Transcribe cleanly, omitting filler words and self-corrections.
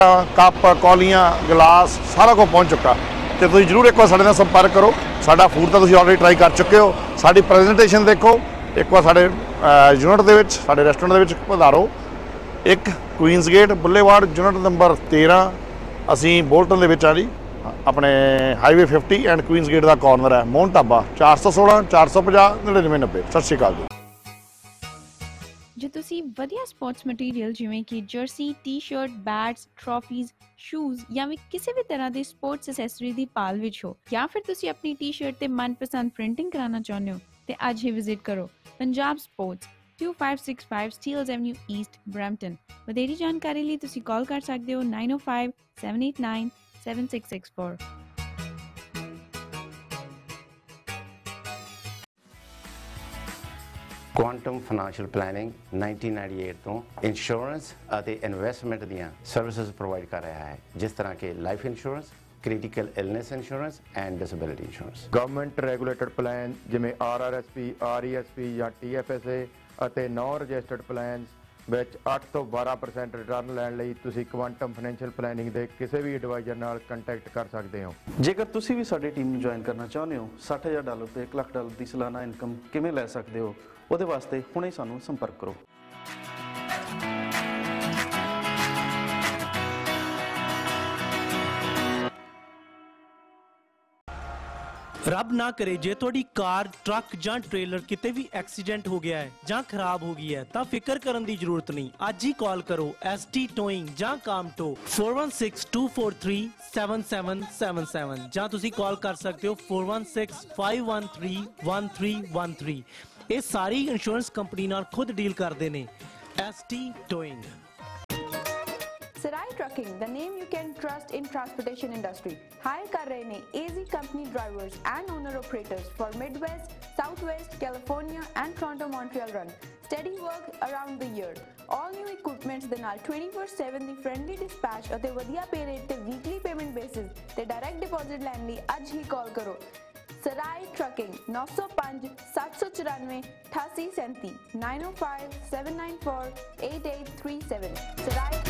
Cup ਕੌਲੀਆਂ glass ਸਾਰਾ ਕੁਝ ਪਹੁੰਚ ਚੁੱਕਾ ਤੇ ਤੁਸੀਂ ਜਰੂਰ ਇੱਕ ਵਾਰ ਸਾਡੇ ਨਾਲ ਸੰਪਰਕ ਕਰੋ। ਸਾਡਾ ਫੂਡ ਤਾਂ ਤੁਸੀਂ ਆਲਰੇਡੀ ਟਰਾਈ ਕਰ ਚੁੱਕੇ ਹੋ, ਸਾਡੀ ਪ੍ਰੈਜੈਂਟੇਸ਼ਨ ਦੇਖੋ ਇੱਕ ਵਾਰ ਸਾਡੇ ਯੂਨਿਟ ਦੇ ਵਿੱਚ, ਸਾਡੇ ਰੈਸਟੋਰੈਂਟ ਦੇ ਵਿੱਚ ਪਧਾਰੋ। ਇੱਕ ਕੁਈਨਸ ਗੇਟ ਬੁੱਲੇਵਾਰਡ ਯੂਨਿਟ ਨੰਬਰ 13, ਅਸੀਂ ਬੋਲਟਨ ਦੇ ਵਿੱਚ ਆ ਜੀ, ਆਪਣੇ highway 50 and Queen's gate the corner ਹੈ। ਮੋਹਨ ਢਾਬਾ 416 450 9990। ਸਤਿ ਸ਼੍ਰੀ ਅਕਾਲ ਜੀ। ਜੇ ਤੁਸੀਂ ਵਧੀਆ ਸਪੋਰਟਸ ਮਟੀਰੀਅਲ ਜਿਵੇਂ ਕਿ ਜਰਸੀ, ਟੀ-ਸ਼ਰਟ, ਬੈਟਸ, ਟਰੋਫੀਜ਼, ਸ਼ੂਜ਼ ਜਾਂ ਵੀ ਕਿਸੇ ਵੀ ਤਰ੍ਹਾਂ ਦੀ ਸਪੋਰਟਸ ਐਸੈਸਰੀ ਦੀ ਭਾਲ ਵਿੱਚ ਹੋ, ਜਾਂ ਫਿਰ ਤੁਸੀਂ ਆਪਣੀ ਟੀ-ਸ਼ਰਟ ਤੇ ਮਨਪਸੰਦ ਪ੍ਰਿੰਟਿੰਗ ਕਰਾਉਣਾ ਚਾਹੁੰਦੇ ਹੋ, ਤੇ ਅੱਜ ਹੀ ਵਿਜ਼ਿਟ ਕਰੋ Punjab sports, 2565 ਸਟੀਲਜ਼ avenue East, Brampton. ਵਧੇਰੀ ਜਾਣਕਾਰੀ ਲਈ ਤੁਸੀਂ ਕਾਲ ਕਰ ਸਕਦੇ ਹੋ 905 789 7664। ਕੁਆਂਟਮ ਫਾਈਨੈਂਸ਼ੀਅਲ ਪਲੈਨਿੰਗ 1998 ਤੋਂ ਇੰਸ਼ੋਰੈਂਸ ਅਤੇ ਇਨਵੈਸਟਮੈਂਟ ਦੀਆਂ ਸਰਵਿਸਿਜ਼ ਪ੍ਰੋਵਾਈਡ ਕਰ ਰਿਹਾ ਹੈ, ਜਿਸ ਤਰ੍ਹਾਂ ਕਿ life insurance, critical illness insurance and disability insurance। Government regulated plan ਜਿਵੇਂ RRSP, RESP ਜਾਂ TFSA ਅਤੇ ਨੌਨ ਰਜਿਸਟਰਡ ਪਲਾਨਸ ਵਿੱਚ 8 ਤੋਂ 12% ਰਿਟਰਨ ਲੈਣ ਲਈ ਤੁਸੀਂ ਕੁਆਂਟਮ ਫਾਈਨੈਂਸ਼ੀਅਲ ਪਲੈਨਿੰਗ ਦੇ ਕਿਸੇ ਵੀ ਐਡਵਾਈਜ਼ਰ ਨਾਲ ਕੰਟੈਕਟ ਕਰ ਸਕਦੇ ਹੋ। ਜੇਕਰ ਤੁਸੀਂ ਵੀ ਸਾਡੀ ਟੀਮ ਨੂੰ ਜੁਆਇਨ ਕਰਨਾ ਚਾਹੁੰਦੇ ਹੋ, $60,000 ਤੋਂ $1 ਲੱਖ ਦੀ ਸਾਲਾਨਾ ਇਨਕਮ ਕਿਵੇਂ ਲੈ ਸਕਦੇ ਹੋ, ਉਹਦੇ ਵਾਸਤੇ ਹੁਣੇ ਸਾਨੂੰ ਸੰਪਰਕ ਕਰੋ। ਰੱਬ ਨਾ ਕਰੇ ਜੇ ਤੁਹਾਡੀ ਕਾਰ, ਟਰੱਕ ਜਾਂ ਟ੍ਰੇਲਰ ਕਿਤੇ ਵੀ ਐਕਸੀਡੈਂਟ ਹੋ ਗਿਆ ਹੈ ਜਾਂ ਖਰਾਬ ਹੋ ਗਈ ਹੈ ਤਾਂ ਫਿਕਰ ਕਰਨ ਦੀ ਜ਼ਰੂਰਤ ਨਹੀਂ। ਅੱਜ ਹੀ ਕਾਲ ਕਰੋ ST ਟੋਇੰਗ ਜਾਂ ਕਾਮਟੋ 4162437777 ਜਾਂ ਤੁਸੀਂ ਕਾਲ ਕਰ ਸਕਦੇ ਹੋ 4165131313। ਇਹ ਸਾਰੀ ਇੰਸ਼ੋਰੈਂਸ ਕੰਪਨੀ ਨਾਲ ਖੁਦ ਡੀਲ ਕਰਦੇ ਨੇ। ST towing. Sarai Trucking, the name you can trust in transportation industry. Hire kar rahe ne AZ company drivers and owner operators for Midwest, Southwest, California and Toronto Montreal run. Steady work around the year. All new equipments ਦੇ ਨਾਲ 24/7 ਦੀ friendly dispatch ਅਤੇ ਵਧੀਆ pay rate ਤੇ weekly payment basis ਤੇ direct deposit ਲੈਣ ਲਈ ਅੱਜ ਹੀ ਕਾਲ ਕਰੋ। Sarai Trucking 905 794 8837 905 794 8837। Sarai